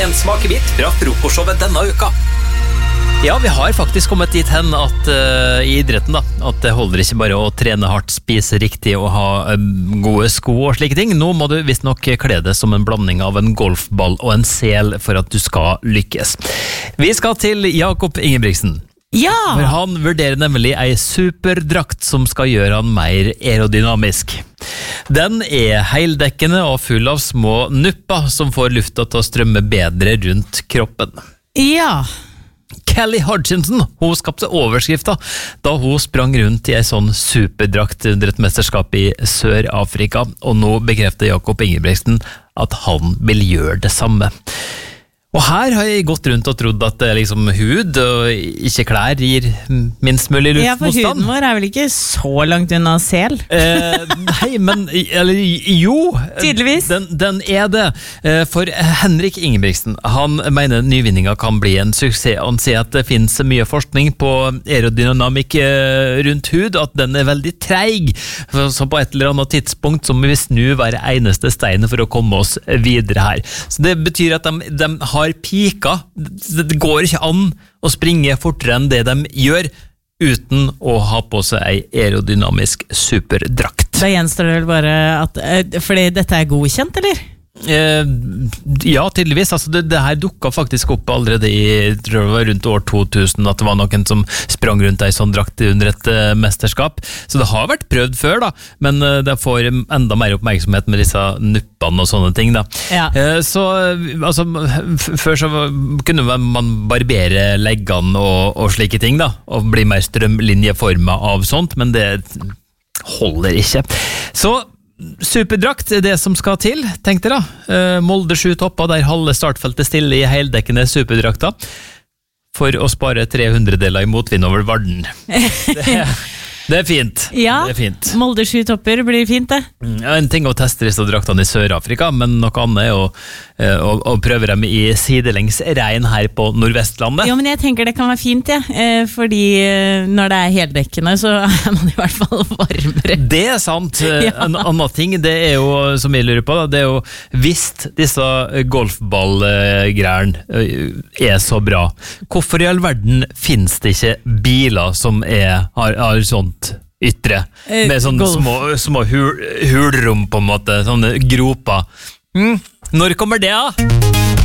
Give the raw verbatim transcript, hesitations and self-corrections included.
en smakebit fra frokostshowet denne uka. Ja, vi har faktisk kommet dit hen at uh, i idretten da, at det holder ikke bare å trene hardt, spise riktig og ha um, gode sko og slike ting. Nå må du visst nok kle det som en blanding av en golfball og en sel for at du skal lykkes. Vi skal til Jakob Ingebrigtsen. Ja! For han vurderer nemlig ei superdrakt som skal gjøre han mer aerodynamisk. Den er heildekkende og full av små nupper som får lufta til å strømme bedre rundt kroppen. Ja! Kelly Hodgkinson, hun skapte overskrifta da hun sprang rundt i en sånn superdrakt under et mesterskap i Sør-Afrika, og nå bekrefter Jakob Ingebrigtsen at han vil gjøre det samme. Og her har jeg gått rundt og trodd at det er liksom hud og ikke klær gir minst mulig luftmotstand. Ja, for huden vår er vel ikke så langt unna sel? Eh, nei, men eller, jo, tydeligvis. Den, den er det. Eh, for Henrik Ingebrigtsen, han mener nyvinninga kan bli en suksess. Han sier at det finnes mye forskning på aerodynamikk rundt hud, at den er veldig treig. Så på et eller annet tidspunkt så må vi snu hver eneste stein for å komme oss videre her. Så det betyr at de, de har har pika. Det går ikke an å springe fortere enn det de gjør uten å ha på seg ei aerodynamisk superdrakt. Da gjenstår det vel bare at, fordi dette er godkjent, eller? Eh, ja, tydeligvis. Altså, det, det her dukket faktisk opp allerede i tror det var rundt år to tusen, at det var noen som sprang rundt ei sånn drakt under et uh, mesterskap. Så det har vært prøvd før, da, men uh, det får enda mer oppmerksomhet med disse nuppene og sånne ting, da. Ja. Eh, så, altså, f- før så kunne man barbere leggene og, og slike ting, da, og bli mer strømlinjeformet av sånt, men det holder ikke. Så superdrakt er det som skal til, tenkte jeg da. Molde sju topper der halve startfeltet stille i heildekkende superdrakta for å spare tre hundredeler i motvind over Varden. Det, det er fint. Ja, det er fint. Molde sju topper blir fint det. Ja, en ting å teste disse draktene i Sør-Afrika, men noe annet er å, å, å prøve dem i sidelengs regn her på Nordvestlandet. Jo, men jeg tenker det kan være fint, ja. eh, fordi når det er heldekkende så er man i hvert fall varmere. Det er sant. Ja. En annen ting, det er jo, som jeg lurer på, da, det er jo hvis disse golfballgreiene er så bra, hvorfor i all verden finnes det ikke biler som er, har, har sånt ytre, med sånne Golf. små, små hul, hulrom på en måte, sånne groper. Mm. Når kommer det da?